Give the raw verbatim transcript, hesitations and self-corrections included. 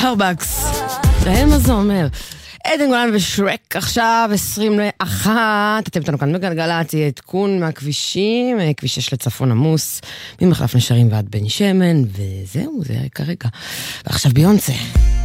סטארבקס. ראיין מה זה אומר. עדן גולן ושרק עכשיו עשרים לאחת. אתם איתנו כאן בגלגלצ, יהיה עדכון מהכבישים, כביש שש לצפון עמוס, ממחלף נשרים ועד בן שמן, וזהו, זה כרגע. ועכשיו ביונסה.